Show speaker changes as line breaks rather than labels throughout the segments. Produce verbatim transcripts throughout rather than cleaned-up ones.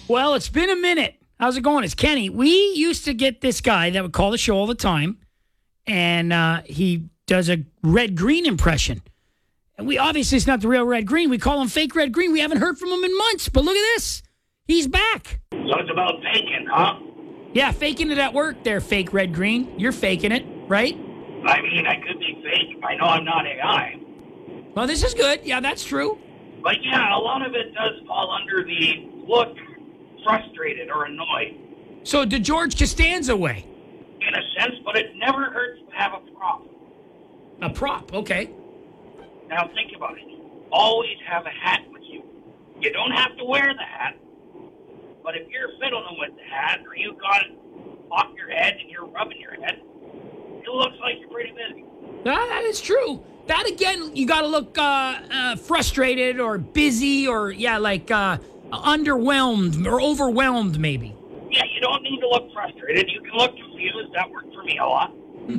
Well, it's been a minute. How's it going? It's Kenny. We used to get this guy that would call the show all the time, and uh, he does a red-green impression. And we obviously, it's not the real Red Green. We call him fake Red Green. We haven't heard from him in months, but look at this. He's back.
So it's about faking, huh?
Yeah, faking it at work there, fake Red Green. You're faking it, right?
I mean, I could be fake. I know I'm not A I.
Well, this is good. Yeah, that's true.
But yeah, a lot of it does fall under the look frustrated or annoyed.
So the George Costanza way.
In a sense, but it never hurts to have a prop.
A prop, okay.
Now think about it. Always have a hat with you. You don't have to wear the hat, but if you're fiddling with the hat or you got it off your head and you're rubbing your head, it looks like you're pretty busy.
Ah, that is true. That, again, you got to look uh, uh, frustrated or busy or, yeah, like uh, underwhelmed or overwhelmed, maybe.
Yeah, you don't need to look frustrated. You can look confused. That worked for me a lot.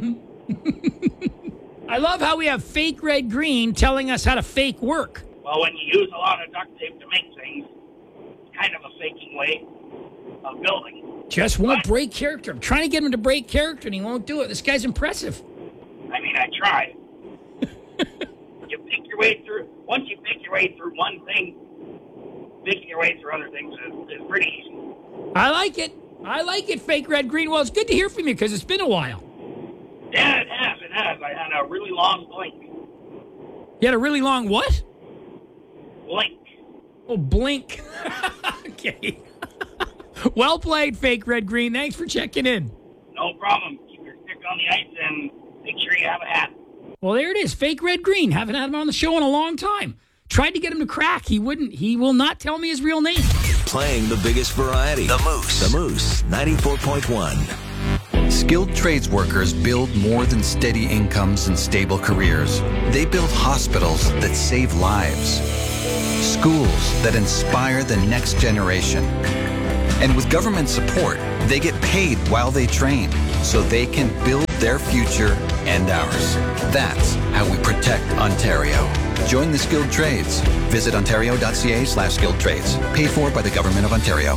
I love how we have fake Red Green telling us how to fake work.
Well, when you use a lot of duct tape to make things, it's kind of a faking way of building.
Just won't break character. I'm trying to get him to break character, and he won't do it. This guy's impressive.
I mean, I tried. You pick your way through. Once you pick your way through one thing, picking your way through other things is, is pretty easy.
I like it. I like it, fake Red Green. Well, it's good to hear from you because it's been a while.
Yeah, it has. It has. I had a really long blink.
You had a really long what?
Blink.
Oh, blink. Okay. Well played, fake Red Green. Thanks for checking in.
No problem. Keep your stick on the ice and make sure you have a hat.
Well, there it is. Fake Red Green. Haven't had him on the show in a long time. Tried to get him to crack. He wouldn't. He will not tell me his real name.
Playing the biggest variety. The Moose. The Moose. ninety-four point one.
Skilled trades workers build more than steady incomes and stable careers. They build hospitals that save lives, schools that inspire the next generation. And with government support, they get paid while they train so they can build their future and ours. That's how we protect Ontario. Join the skilled trades. Visit ontario.ca slash skilled trades. Paid for by the Government of Ontario.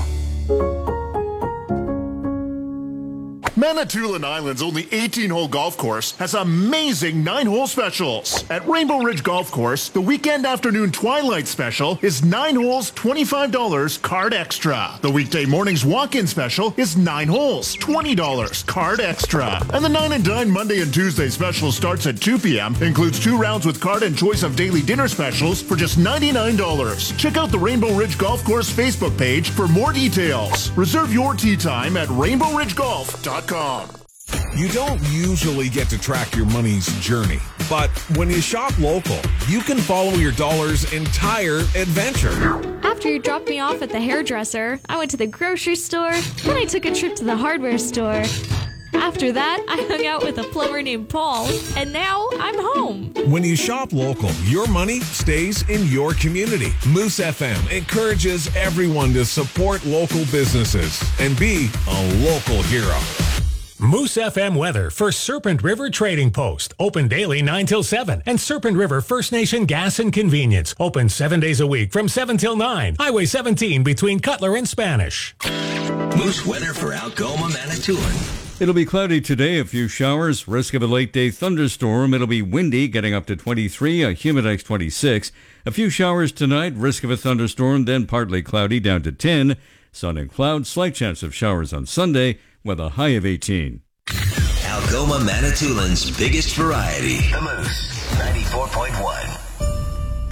Manitoulin Island's only eighteen-hole golf course has amazing nine-hole specials. At Rainbow Ridge Golf Course, the weekend afternoon twilight special is nine holes, twenty-five dollars, card extra. The weekday morning's walk-in special is nine holes, twenty dollars, card extra. And the nine and dine Monday and Tuesday special starts at two p.m., includes two rounds with card and choice of daily dinner specials for just ninety-nine dollars. Check out the Rainbow Ridge Golf Course Facebook page for more details. Reserve your tee time at rainbow ridge golf dot com.
You don't usually get to track your money's journey, but when you shop local, you can follow your dollar's entire adventure.
After you dropped me off at the hairdresser, I went to the grocery store, then I took a trip to the hardware store. After that, I hung out with a plumber named Paul, and now I'm home.
When you shop local, your money stays in your community. Moose F M encourages everyone to support local businesses and be a local hero.
Moose F M weather for Serpent River Trading Post. Open daily nine till seven. And Serpent River First Nation Gas and Convenience. Open seven days a week from seven till nine. Highway seventeen between Cutler and Spanish.
Moose weather for Algoma, Manitoulin.
It'll be cloudy today, a few showers, risk of a late-day thunderstorm. It'll be windy, getting up to twenty-three, a humidex twenty-six. A few showers tonight, risk of a thunderstorm, then partly cloudy, down to ten. Sun and clouds, slight chance of showers on Sunday, with a high of eighteen.
Algoma, Manitoulin's biggest variety. The Moose, ninety-four point one.